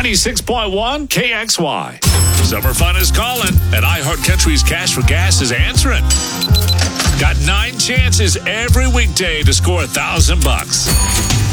96.1 KXY. Summer fun is calling, and iHeart Country's Cash for Gas is answering. Got 9 chances every weekday to score $1,000.